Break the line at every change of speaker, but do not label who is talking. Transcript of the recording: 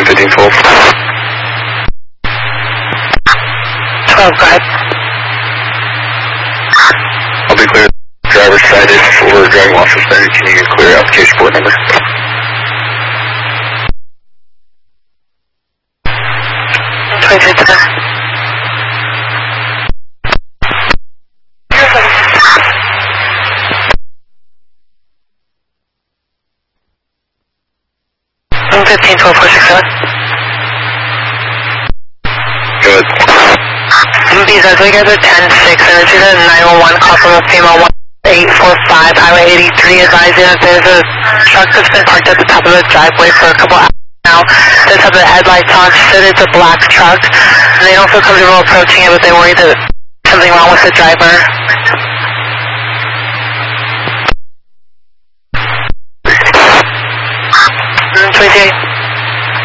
1512.
12, go ahead.
I'll be clear. Driver cited for driving while suspended. Can you clear application board number?
23. I'm 1512
Good.
These are we guys are 10-6, and it's either 911 call from a female 1845 Highway 83 advising that there's a truck that's been parked at the top of the driveway for a couple hours now. Does have the headlights on, said it's a black truck, and they don't feel comfortable approaching it, but they worry that something wrong with the driver.